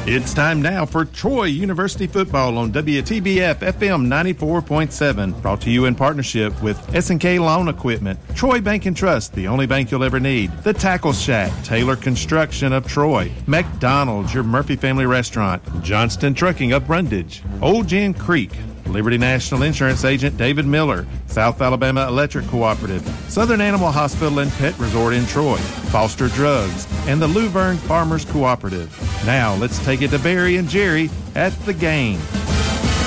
It's time now for Troy University football on WTBF FM 94.7. Brought to you in partnership with S&K Loan Equipment, Troy Bank and Trust, the only bank you'll ever need, The Tackle Shack, Taylor Construction of Troy, McDonald's, your Murphy Family Restaurant, Johnston Trucking of Brundage, Old Gin Creek, Liberty National Insurance Agent David Miller, South Alabama Electric Cooperative, Southern Animal Hospital and Pet Resort in Troy, Foster Drugs, and the Luverne Farmers Cooperative. Now let's take it to Barry and Jerry at the game.